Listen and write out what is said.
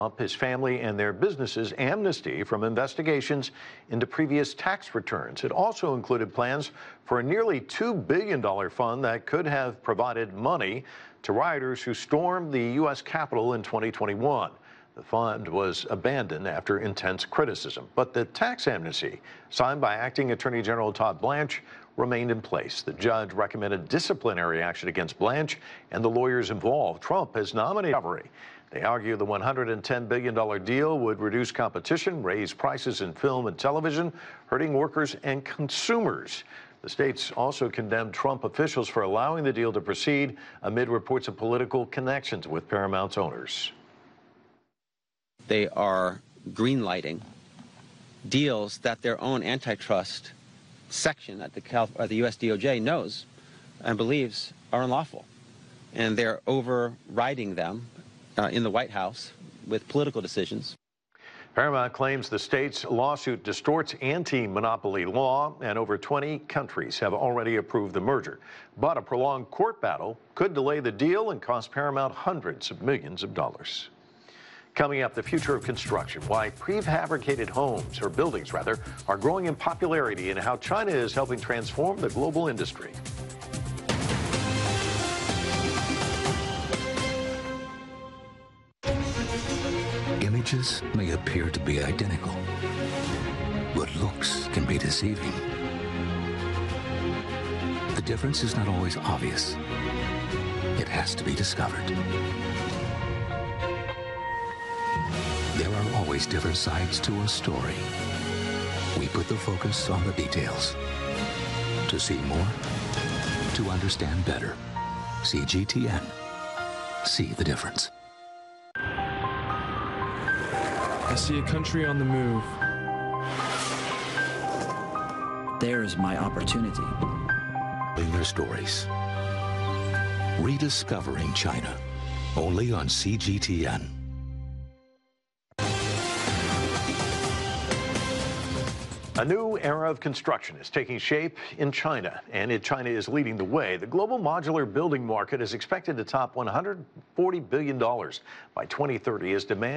his family and their businesses amnesty from investigations into previous tax returns. It also included plans for a nearly $2 billion fund that could have provided money to rioters who stormed the U.S. Capitol in 2021. The fund was abandoned after intense criticism, but the tax amnesty signed by Acting Attorney General Todd Blanche remained in place. The judge recommended disciplinary action against Blanche and the lawyers involved. Trump has nominated recovery. They argue the $110 billion deal would reduce competition, raise prices in film and television, hurting workers and consumers. The states also condemned Trump officials for allowing the deal to proceed amid reports of political connections with Paramount's owners. They are greenlighting deals that their own antitrust section at the U.S. DOJ knows and believes are unlawful. And they're overriding them in the White House with political decisions. Paramount claims the state's lawsuit distorts anti-monopoly law, and over 20 countries have already approved the merger. But a prolonged court battle could delay the deal and cost Paramount hundreds of millions of dollars. Coming up, the future of construction, why prefabricated homes, or buildings rather, are growing in popularity, and how China is helping transform the global industry. Images may appear to be identical, but looks can be deceiving. The difference is not always obvious. It has to be discovered. There are always different sides to a story. We put the focus on the details. To see more, to understand better. CGTN. See the difference. I see a country on the move. There's my opportunity. In their stories. Rediscovering China. Only on CGTN. A new era of construction is taking shape in China, and China is leading the way. The global modular building market is expected to top $140 billion by 2030 as demand